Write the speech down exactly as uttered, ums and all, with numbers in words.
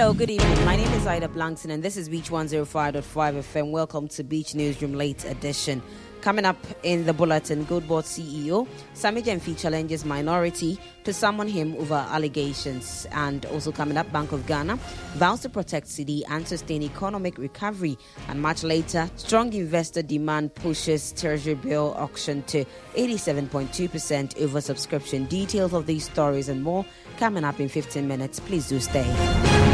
Hello, good evening. My name is Ida Blankson and this is Beach one oh five point five F M. Welcome to Beach Newsroom Late Edition. Coming up in the bulletin, Goldboard C E O, Sammy Gyamfi challenges minority to summon him over allegations. And also coming up, Bank of Ghana vows to protect Cedi and sustain economic recovery. And much later, strong investor demand pushes Treasury bill auction to eighty-seven point two percent oversubscription. Details of these stories and more coming up in fifteen minutes. Please do stay.